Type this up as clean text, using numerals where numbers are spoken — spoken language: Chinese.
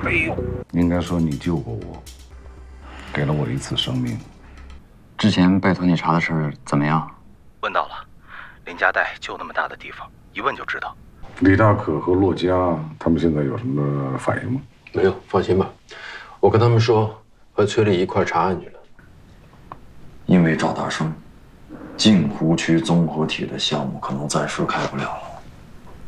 没有。应该说你救过我，给了我一次生命。 之前拜托你查的事儿怎么样？ 问到了，林家带就那么大的地方，一问就知道。 李大可和骆家他们现在有什么反应吗？ 没有，放心吧，我跟他们说，和崔丽一块查案去了。 因为赵大生，镜湖区综合体的项目可能暂时开不了了。